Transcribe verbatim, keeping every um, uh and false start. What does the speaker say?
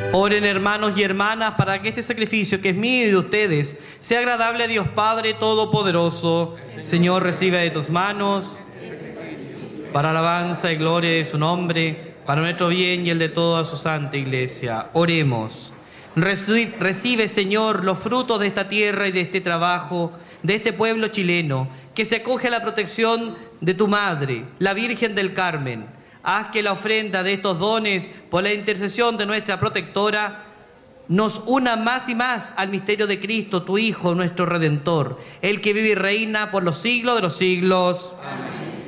Oren, hermanos y hermanas, para que este sacrificio que es mío y de ustedes sea agradable a Dios Padre Todopoderoso. Señor, recibe de tus manos, para alabanza y gloria de su nombre, para nuestro bien y el de toda su santa Iglesia. Oremos. Reci- Recibe, Señor, los frutos de esta tierra y de este trabajo, de este pueblo chileno, que se acoge a la protección de tu Madre, la Virgen del Carmen. Haz que la ofrenda de estos dones, por la intercesión de nuestra protectora, nos una más y más al misterio de Cristo, tu Hijo, nuestro Redentor, el que vive y reina por los siglos de los siglos. Amén.